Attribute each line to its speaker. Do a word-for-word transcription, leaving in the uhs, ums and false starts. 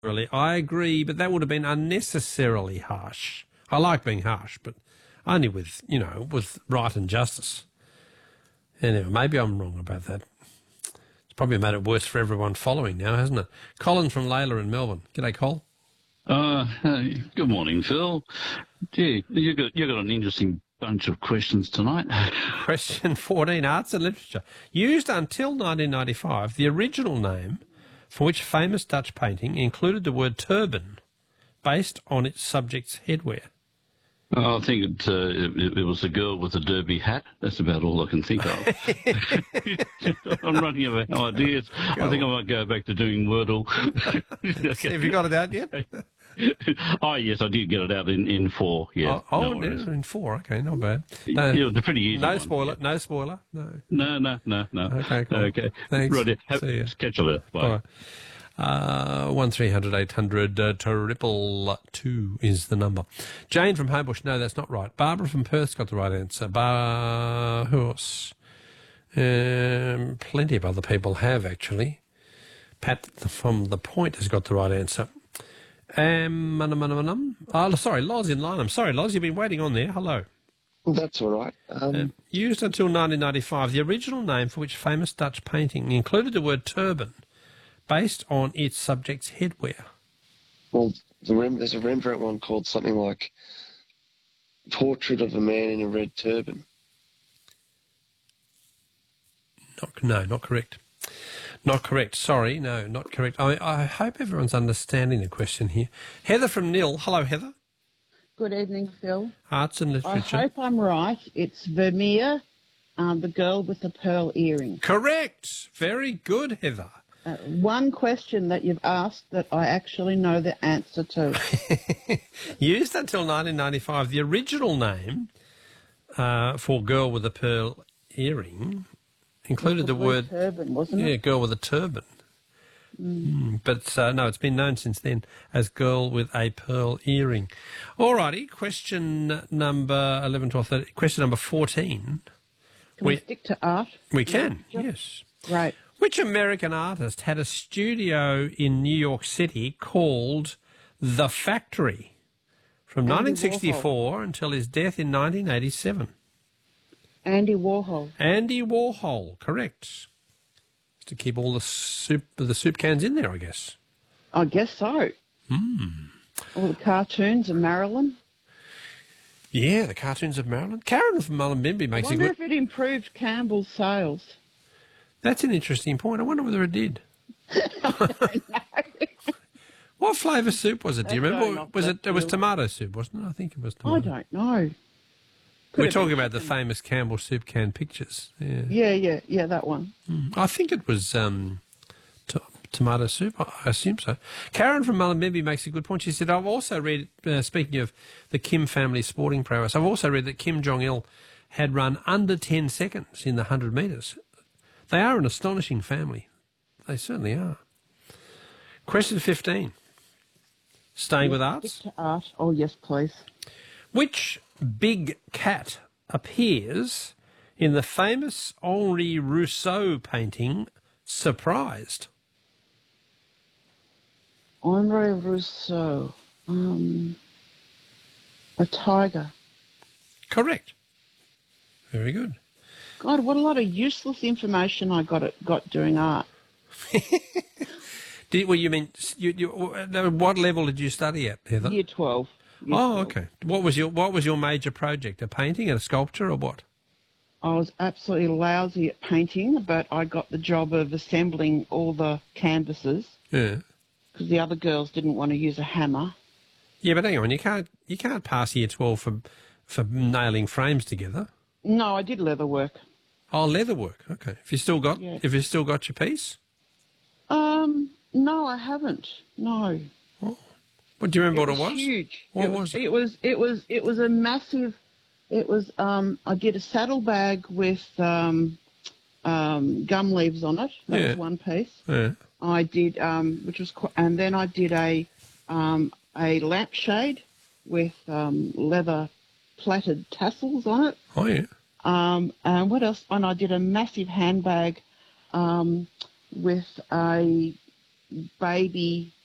Speaker 1: Really, I agree, but that would have been unnecessarily harsh. I like being harsh, but only with, you know, with right and justice. Anyway, maybe I'm wrong about that. It's probably made it worse for everyone following now, hasn't it? Colin from Layla in Melbourne. G'day, Col.
Speaker 2: Uh, hey, good morning, Phil. Gee, you got you got an interesting bunch of questions tonight.
Speaker 1: Question fourteen, Arts and Literature. Used until nineteen ninety-five, the original name for which famous Dutch painting included the word turban, based on its subject's headwear.
Speaker 2: Oh, I think it, uh, it, it was the girl with the derby hat. That's about all I can think of. I'm running out of ideas. Go I think on. I might go back to doing Wordle.
Speaker 1: Have you got it out yet?
Speaker 2: Oh, yes, I did get it out in, in four. Yeah.
Speaker 1: Oh, oh
Speaker 2: no
Speaker 1: no, in four. Okay, not bad. No,
Speaker 2: yeah, it was a pretty easy
Speaker 1: No
Speaker 2: one.
Speaker 1: spoiler. No spoiler. No.
Speaker 2: No, no, no, no.
Speaker 1: Okay, cool.
Speaker 2: Okay.
Speaker 1: Thanks.
Speaker 2: Right, have,
Speaker 1: See ya.
Speaker 2: catch you later. Bye.
Speaker 1: Bye. Uh, one three hundred eight hundred uh, triple two is the number. Jane from Homebush, no, that's not right. Barbara from Perth's got the right answer. Bar who else? Um, plenty of other people have actually. Pat from The Point has got the right answer. Um, um, um, um, oh, sorry, Loz in line. I'm sorry, Loz, you've been waiting on there. Hello.
Speaker 3: That's all right. Um,
Speaker 1: Uh, used until nineteen ninety-five, the original name for which famous Dutch painting included the word turban, based on its subject's headwear.
Speaker 3: well, the Rem- there's a Rembrandt one called something like Portrait of a Man in a Red Turban.
Speaker 1: Not, no, not correct. Not correct. Sorry, no, not correct. I, I hope everyone's understanding the question here. Heather from Nil. Hello, Heather.
Speaker 4: Good evening, Phil.
Speaker 1: Arts and Literature.
Speaker 4: I hope I'm right. It's Vermeer, um, the girl with the pearl earring.
Speaker 1: Correct. Very good, Heather.
Speaker 4: Uh, one question that you've asked that I actually know the answer to.
Speaker 1: Used until nineteen ninety-five, the original name uh, for girl with a pearl earring included the word
Speaker 4: turban, wasn't
Speaker 1: yeah,
Speaker 4: it?
Speaker 1: girl with a turban. Mm. Mm, but uh, no, it's been known since then as girl with a pearl earring. All righty, question number eleven, twelve, thirteen. Question number fourteen.
Speaker 4: Can we, we stick to art?
Speaker 1: We can, yeah. Yes.
Speaker 4: Right.
Speaker 1: Which American artist had a studio in New York City called The Factory from
Speaker 4: Andy
Speaker 1: nineteen sixty-four
Speaker 4: Warhol.
Speaker 1: until his death in nineteen eighty-seven?
Speaker 4: Andy Warhol.
Speaker 1: Andy Warhol, correct. To keep all the soup the soup cans in there, I guess.
Speaker 4: I guess so.
Speaker 1: Mm.
Speaker 4: All the cartoons of Marilyn.
Speaker 1: Yeah, the cartoons of Marilyn. Karen from Mullumbimby makes
Speaker 4: I
Speaker 1: a
Speaker 4: wonder
Speaker 1: good...
Speaker 4: if it improved Campbell's sales.
Speaker 1: That's an interesting point. I wonder whether it did.
Speaker 4: I don't know.
Speaker 1: What flavour soup was it? Do you
Speaker 4: That's
Speaker 1: remember?
Speaker 4: going off
Speaker 1: Was
Speaker 4: left
Speaker 1: it? It was
Speaker 4: field.
Speaker 1: tomato soup, wasn't it? I think it was
Speaker 4: I
Speaker 1: tomato.
Speaker 4: don't know. Could
Speaker 1: We're
Speaker 4: have
Speaker 1: talking
Speaker 4: been
Speaker 1: about the
Speaker 4: chicken.
Speaker 1: famous Campbell soup can pictures. Yeah,
Speaker 4: Yeah, yeah, yeah, that one.
Speaker 1: Mm. I think it was um, to- tomato soup. I I assume so. Karen from Mullumbimby makes a good point. She said, "I've also read, uh, speaking of the Kim family sporting prowess, I've also read that Kim Jong Il had run under ten seconds in the hundred metres. They are an astonishing family. They certainly are." Question fifteen. Staying
Speaker 4: Yes,
Speaker 1: with arts.
Speaker 4: stick to art. Oh, yes, please.
Speaker 1: Which big cat appears in the famous Henri Rousseau painting, Surprised?
Speaker 4: Henri Rousseau. Um, a tiger.
Speaker 1: Correct. Very good.
Speaker 4: God, what a lot of useless information I got it, got doing art.
Speaker 1: Did, well, you mean, you, you, what level did you study at, Heather?
Speaker 4: Year twelve. Year
Speaker 1: Oh,
Speaker 4: twelve.
Speaker 1: okay. What was your What was your major project? A painting, a sculpture, or what?
Speaker 4: I was absolutely lousy at painting, but I got the job of assembling all the canvases
Speaker 1: Yeah.
Speaker 4: because the other girls didn't want to use a hammer.
Speaker 1: Yeah, but hang on, you can't you can't pass year twelve for for nailing frames together.
Speaker 4: No, I did leather work.
Speaker 1: Oh, leather work. Okay. If you still got
Speaker 4: Yeah.
Speaker 1: if you still got your piece.
Speaker 4: Um, no, I haven't. No.
Speaker 1: What do you remember?
Speaker 4: It
Speaker 1: what it was?
Speaker 4: huge.
Speaker 1: What
Speaker 4: it
Speaker 1: was it?
Speaker 4: It was. It was. It was a massive. It was. Um, I did a saddlebag with um, um, gum leaves on it. That
Speaker 1: Yeah.
Speaker 4: was one piece.
Speaker 1: Yeah.
Speaker 4: I did, um, which was, qu- and then I did a um, a lampshade with um, leather plaited tassels on it.
Speaker 1: Oh yeah.
Speaker 4: Um, and what else? And I did a massive handbag um, with a baby